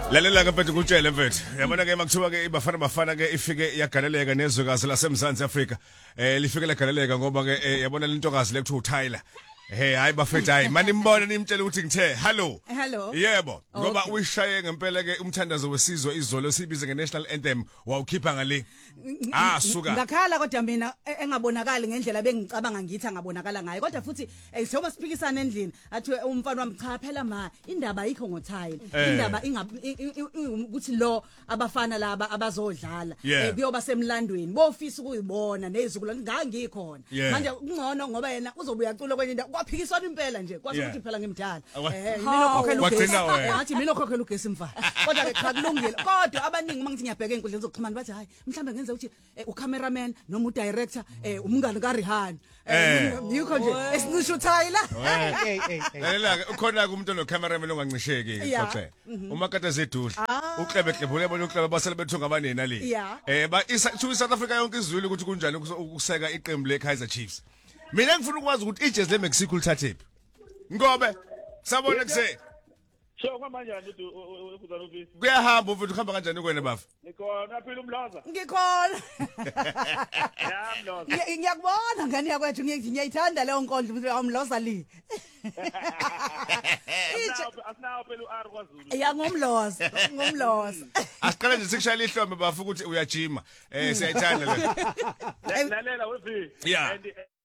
Lalela ke mfethu kutshele mfethu. Yabona ke makuthiwa ke ibafana ke ifike yagaleleka nezwekazi laseMzansi Afrika. Lifike lagaleleka ngoba ke yabona lentokazi lekuthiwa uTyler. Hayi bafethu hayi mani imbone nimtshela ukuthi ngithe hello. Hello. Yebo ngoba uyishaye ngempela ke umthandazo wesizwe izolo sibize ngeNational Anthem wawukhipha ngale. Suka. Ngakhala kodwa mina engabonakali ngendlela bengicabanga ngithi angabonakala ngayo kodwa futhi soma siphikisana endlini athi umfana wami cha phela ma indaba ayikho ngoTyler. Indaba ukuthi lo abafana laba abazodlala kuyoba semlandweni bofisa ukuyibona nezizukulwane ngangikhona manje kungcono ngoba yena uzobuya cula kwenye indawo kwaphikisana impela nje kwase ukuthi phela ngimdala mina okhokhela ugesi ngathi mina okhokhela ugesi mfana kodwa ke cha kulungile kodwa abaningi mangithi ngiyabheka enkundleni zokuxhumana bathi hayi mhlambe ngenze ukuthi ucameraman noma udirector umngane kaRihan yikho nje esicishe uTyler lalela ke ukhona umuntu onocameraman ongancisheki ke xoxe umakata zedudla uklebe klebule yabona uklebe basele bethunga abanena le ba South Africa yonke izwile ukuthi kunjani ukuseka iqembu leKaizer Chiefs. Mina ngifuna ukwazi ukuthi iJazz leMexico lithathephi ngobe sabona kuse so kwamanjani uFuzana office kuyahamba mfethu uhamba kanjani kwena bafu nikhona phela umloza ngikhona yamloza ngiyakubona ngani yakwethu ngiyayithanda leyo nkondlo umloza li asinawo phela uR kwaZulu ya ngomloza asiqale nje sikushayela ihlombe bafu ukuthi uyajima siyayithanda lalela wevi Yeah.